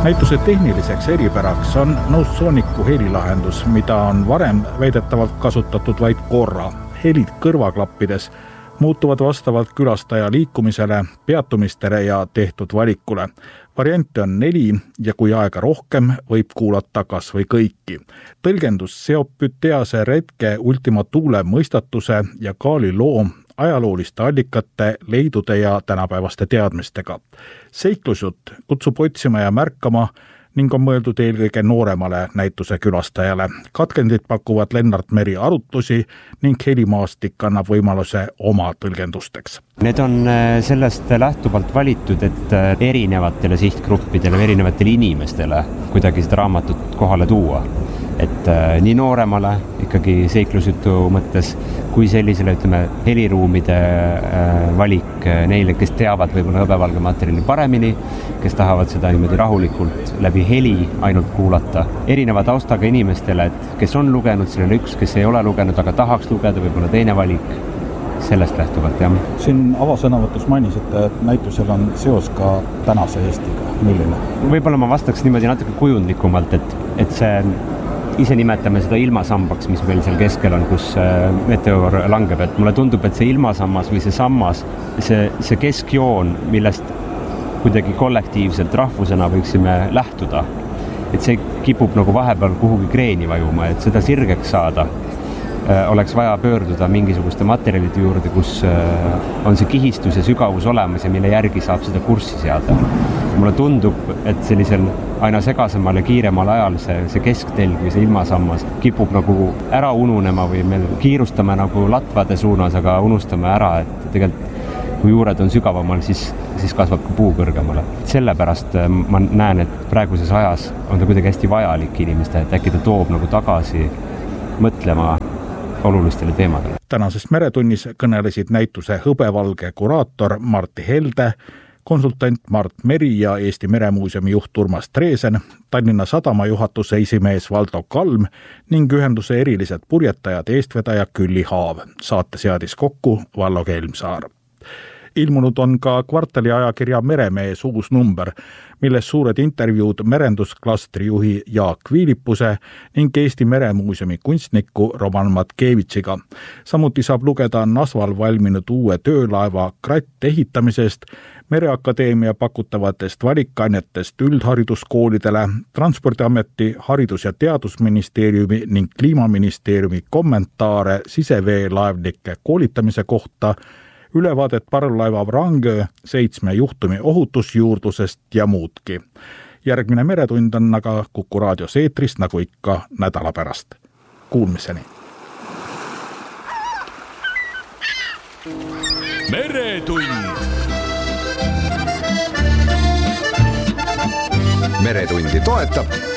Näituse tehniliseks eripäraks on Nosonicu helilahendus, mida on varem väidetavalt kasutatud vaid korra. Helid kõrvaklappides muutuvad vastavalt külastaja liikumisele, peatumistele ja tehtud valikule. Variante on 4 ja kui aega rohkem, võib kuulata kas või kõiki. Tõlgendus seob Pythiase retke Ultima Thule mõistatuse ja Kaali loo ajalooliste allikate, leidude ja tänapäevaste teadmistega. Seiklusjutt kutsub otsima ja märkama ning on mõeldud eelkõige nooremale näituse külastajale. Katkendid pakuvad Lennart Meri arutlusi ning helimaastik annab võimaluse oma tõlgendusteks. Need on sellest lähtuvalt valitud, et erinevatele sihtgruppidele, erinevatele inimestele kuidagi seda raamatut kohale tuua. Et nii nooremale ikkagi seiklusjutu mõttes, kui sellisele heliruumide valik neile, kes teavad võib-olla hõbevalge materjali paremini, kes tahavad seda niimoodi rahulikult läbi heli ainult kuulata. Erineva taustaga inimestele, et kes on lugenud, sellele üks, kes ei ole lugenud, aga tahaks lugeda, võib-olla teine valik. Sellest lähtuvalt, jah. Siin avasõnavõtus mainisite, et näitusel on seos ka tänase Eestiga. Milline? Võib-olla ma vastaks niimoodi natuke kujundlikumalt, et see ise nimetame seda ilmasambaks, mis meil seal keskel on, kus meteor langeb. Et mulle tundub, et see ilmasammas või see sammas, see keskjoon, millest kuidagi kollektiivselt rahvusena võiksime lähtuda, et see kipub nagu vahepeal kuhugi kreeni vajuma, et seda sirgeks saada oleks vaja pöörduda mingisuguste materjalide juurde, kus on see kihistus ja sügavus olemas ja mille järgi saab seda kurssi seada. Mulle tundub, et sellisel aina segasemal ja kiiremal ajal see kesktelg või see ilmasammas kipub nagu ära ununema või me kiirustame nagu latvade suunas, aga unustame ära, et tegelikult kui juured on sügavamal, siis kasvab ka puu kõrgemale. Sellepärast ma näen, et praeguses ajas on ta kuidagi hästi vajalik inimeste, et äkki ta toob nagu tagasi mõtlema olulistele teemadele. Tänases Meretunnis kõnelesid näituse hõbevalge kuraator Martti Helde, konsultant Mart Meri ja Eesti Meremuuseumi juht Urmas Treesen, Tallinna Sadama juhatuse esimees Valdo Kalm ning ühenduse erilised purjetajad eestvedaja Külli Haav. Saate seadis kokku Vallo Kelmsaar. Ilmunud on ka kvartali ajakirja Meremees uus number, milles suured intervjuud merendusklastri juhi Jaak Viilipuse ning Eesti Meremuuseumi kunstniku Roman Matkevitšiga. Samuti saab lugeda Nasval valminud uue töölaeva Kratt ehitamisest, Mereakadeemia pakutavatest valikainetest üldhariduskoolidele, Transpordiameti, Haridus- ja Teadusministeeriumi ning Kliimaministeeriumi kommentaare siseveelaevnike koolitamise kohta, ülevaadet parvlaeva Vrangö 7 juhtumi ohutusjuurdlusest ja muudki. Järgmine Meretund on aga Kuku raadios eetris nagu ikka nädala pärast. Kuulmiseni. Meretund. Meretundi toetab